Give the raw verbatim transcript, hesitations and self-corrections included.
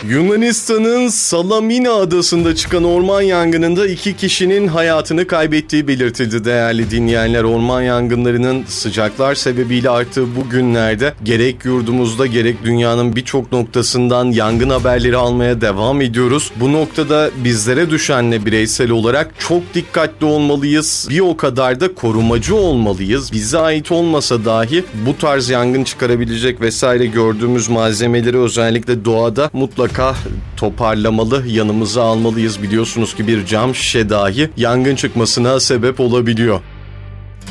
Yunanistan'ın Salamina adasında çıkan orman yangınında iki kişinin hayatını kaybettiği belirtildi değerli dinleyenler. Orman yangınlarının sıcaklar sebebiyle arttığı bu günlerde gerek yurdumuzda gerek dünyanın birçok noktasından yangın haberleri almaya devam ediyoruz. Bu noktada bizlere düşen ne bireysel olarak çok dikkatli olmalıyız. Bir o kadar da korumacı olmalıyız. Bize ait olmasa dahi bu tarz yangın çıkarabilecek vesaire gördüğümüz malzemeleri özellikle doğada mutlaka toparlamalı, yanımıza almalıyız. Biliyorsunuz ki bir cam şişe dahi yangın çıkmasına sebep olabiliyor.